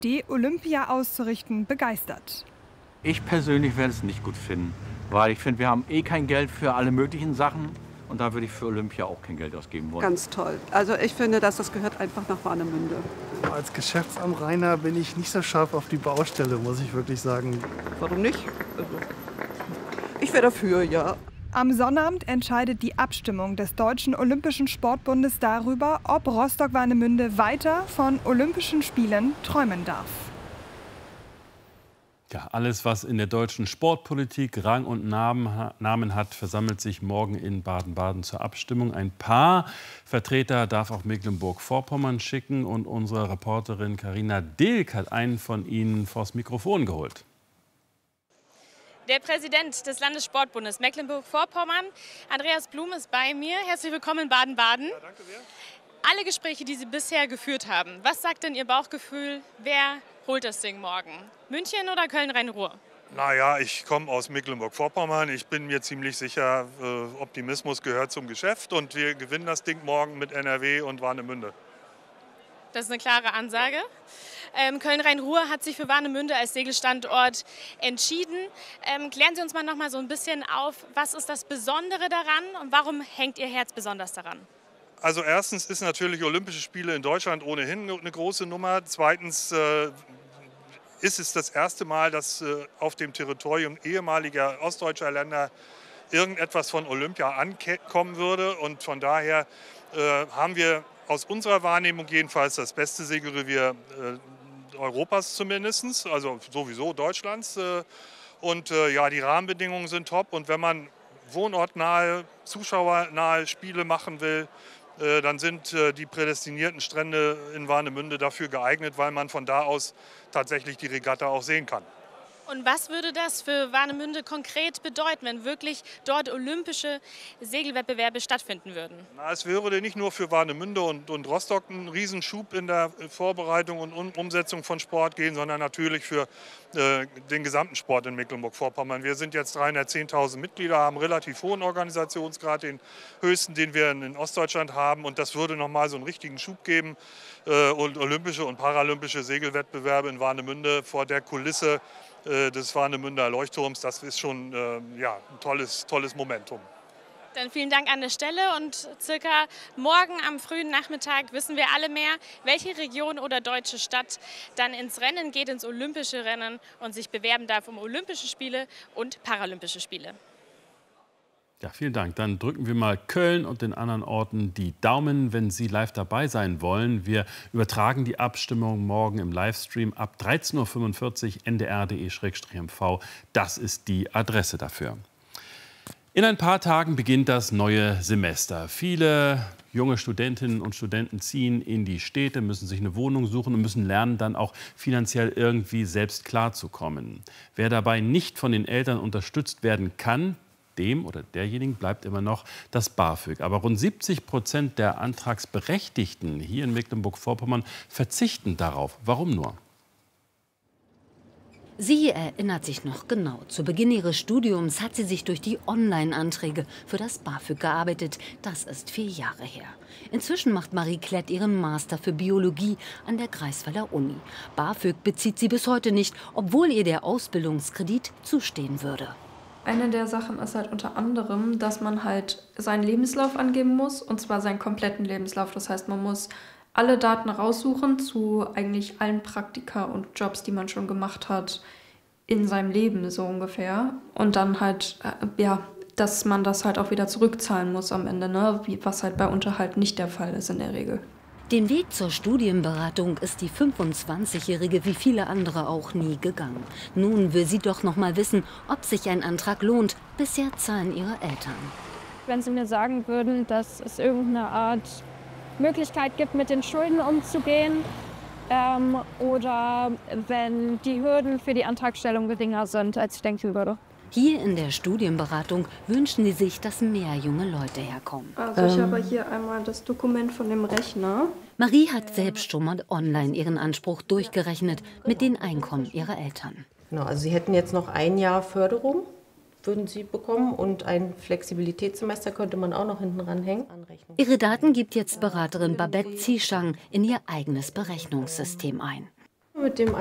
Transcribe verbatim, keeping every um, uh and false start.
die Olympia auszurichten, begeistert. Ich persönlich werde es nicht gut finden, weil ich finde, wir haben eh kein Geld für alle möglichen Sachen und da würde ich für Olympia auch kein Geld ausgeben wollen. Ganz toll. Also ich finde, dass das gehört einfach nach Warnemünde. Als Geschäftsamtrainer bin ich nicht so scharf auf die Baustelle, muss ich wirklich sagen. Warum nicht? Also, ich wäre dafür, ja. Am Sonnabend entscheidet die Abstimmung des Deutschen Olympischen Sportbundes darüber, ob Rostock-Warnemünde weiter von Olympischen Spielen träumen darf. Ja, alles, was in der deutschen Sportpolitik Rang und Namen hat, versammelt sich morgen in Baden-Baden zur Abstimmung. Ein paar Vertreter darf auch Mecklenburg-Vorpommern schicken. Und unsere Reporterin Carina Dilk hat einen von ihnen vors Mikrofon geholt. Der Präsident des Landessportbundes Mecklenburg-Vorpommern, Andreas Blum, ist bei mir. Herzlich willkommen in Baden-Baden. Ja, danke sehr. Alle Gespräche, die Sie bisher geführt haben, was sagt denn Ihr Bauchgefühl, wer holt das Ding morgen? München oder Köln-Rhein-Ruhr? Naja, ich komme aus Mecklenburg-Vorpommern. Ich bin mir ziemlich sicher, äh, Optimismus gehört zum Geschäft. Und wir gewinnen das Ding morgen mit N R W und Warnemünde. Das ist eine klare Ansage. Ähm, Köln-Rhein-Ruhr hat sich für Warnemünde als Segelstandort entschieden. Ähm, klären Sie uns mal noch mal so ein bisschen auf, was ist das Besondere daran und warum hängt Ihr Herz besonders daran? Also erstens ist natürlich Olympische Spiele in Deutschland ohnehin eine große Nummer. Zweitens äh, ist es das erste Mal, dass äh, auf dem Territorium ehemaliger ostdeutscher Länder irgendetwas von Olympia ankommen würde. Und von daher äh, haben wir aus unserer Wahrnehmung jedenfalls das beste Segelrevier äh, Europas zumindest, also sowieso Deutschlands. Äh, und äh, ja, die Rahmenbedingungen sind top. Und wenn man wohnortnahe, zuschauernahe Spiele machen will, äh, dann sind äh, die prädestinierten Strände in Warnemünde dafür geeignet, weil man von da aus tatsächlich die Regatta auch sehen kann. Und was würde das für Warnemünde konkret bedeuten, wenn wirklich dort olympische Segelwettbewerbe stattfinden würden? Na, es würde nicht nur für Warnemünde und, und Rostock einen Riesenschub in der Vorbereitung und um, Umsetzung von Sport gehen, sondern natürlich für äh, den gesamten Sport in Mecklenburg-Vorpommern. Wir sind jetzt dreihundertzehntausend Mitglieder, haben relativ hohen Organisationsgrad, den höchsten, den wir in, in Ostdeutschland haben. Und das würde nochmal so einen richtigen Schub geben. Äh, und olympische und paralympische Segelwettbewerbe in Warnemünde vor der Kulisse des Warnemünder Leuchtturms, das ist schon äh, ja, ein tolles, tolles Momentum. Dann vielen Dank an der Stelle und circa morgen am frühen Nachmittag wissen wir alle mehr, welche Region oder deutsche Stadt dann ins Rennen geht, ins olympische Rennen und sich bewerben darf um Olympische Spiele und Paralympische Spiele. Ja, vielen Dank. Dann drücken wir mal Köln und den anderen Orten die Daumen, wenn Sie live dabei sein wollen. Wir übertragen die Abstimmung morgen im Livestream ab dreizehn Uhr fünfundvierzig n d r punkt d e m v. Das ist die Adresse dafür. In ein paar Tagen beginnt das neue Semester. Viele junge Studentinnen und Studenten ziehen in die Städte, müssen sich eine Wohnung suchen und müssen lernen, dann auch finanziell irgendwie selbst klarzukommen. Wer dabei nicht von den Eltern unterstützt werden kann, dem oder derjenigen bleibt immer noch das BAföG. Aber rund siebzig Prozent der Antragsberechtigten hier in Mecklenburg-Vorpommern verzichten darauf. Warum nur? Sie erinnert sich noch genau. Zu Beginn ihres Studiums hat sie sich durch die Online-Anträge für das BAföG gearbeitet. Das ist vier Jahre her. Inzwischen macht Marie Klett ihren Master für Biologie an der Greifswalder Uni. BAföG bezieht sie bis heute nicht, obwohl ihr der Ausbildungskredit zustehen würde. Eine der Sachen ist halt unter anderem, dass man halt seinen Lebenslauf angeben muss, und zwar seinen kompletten Lebenslauf. Das heißt, man muss alle Daten raussuchen zu eigentlich allen Praktika und Jobs, die man schon gemacht hat in seinem Leben, so ungefähr. Und dann halt, ja, dass man das halt auch wieder zurückzahlen muss am Ende, ne? Was halt bei Unterhalt nicht der Fall ist in der Regel. Den Weg zur Studienberatung ist die fünfundzwanzigjährige wie viele andere auch nie gegangen. Nun will sie doch noch mal wissen, ob sich ein Antrag lohnt. Bisher zahlen ihre Eltern. Wenn sie mir sagen würden, dass es irgendeine Art Möglichkeit gibt, mit den Schulden umzugehen, ähm, oder wenn die Hürden für die Antragstellung geringer sind, als ich denken würde. Hier in der Studienberatung wünschen sie sich, dass mehr junge Leute herkommen. Also ich ähm. habe hier einmal das Dokument von dem Rechner. Marie hat selbst schon mal online ihren Anspruch durchgerechnet mit den Einkommen ihrer Eltern. Genau, also sie hätten jetzt noch ein Jahr Förderung, würden sie bekommen, und ein Flexibilitätssemester könnte man auch noch hinten ranhängen. Ihre Daten gibt jetzt Beraterin Babette Zieschang in ihr eigenes Berechnungssystem ein. Mit dem